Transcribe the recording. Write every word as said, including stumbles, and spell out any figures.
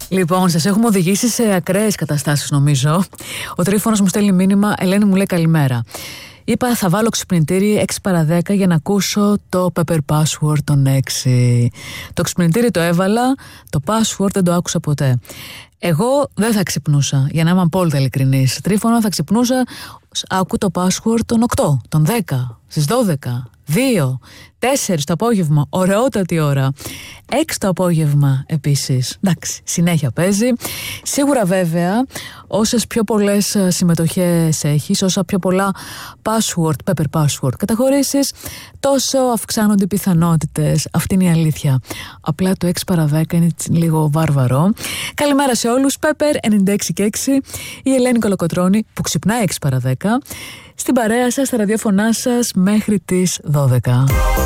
Λοιπόν, σας έχουμε οδηγήσει σε ακραίες καταστάσεις, νομίζω. Ο Τρίφωνος μου στέλνει μήνυμα. Ελένη, μου λέει καλημέρα. Είπα θα βάλω ξυπνητήρι έξι παρά δέκα για να ακούσω το Pepper Password των έξι. Το ξυπνητήρι το έβαλα, το password δεν το άκουσα ποτέ. Εγώ δεν θα ξυπνούσα, για να είμαι απόλυτα ειλικρινής. Τρίφωνα, θα ξυπνούσα, άκου το password των οκτώ, των δέκα, στις δώδεκα, δύο, τέσσερα το απόγευμα, ωραιότατη ώρα. έξι το απόγευμα επίσης. Εντάξει, συνέχεια παίζει. Σίγουρα βέβαια, όσες πιο πολλές συμμετοχές έχεις, όσα πιο πολλά password, Pepper Password καταχωρήσεις, τόσο αυξάνονται οι πιθανότητες. Αυτή είναι η αλήθεια. Απλά το έξι παρά δέκα είναι λίγο βάρβαρο. Καλημέρα σε όλους. Pepper ενενήντα έξι και έξι, η Ελένη Κολοκοτρώνη που ξυπνάει έξι παρά δέκα. Στην παρέα σας, στα ραδιόφωνά σας μέχρι τις δώδεκα.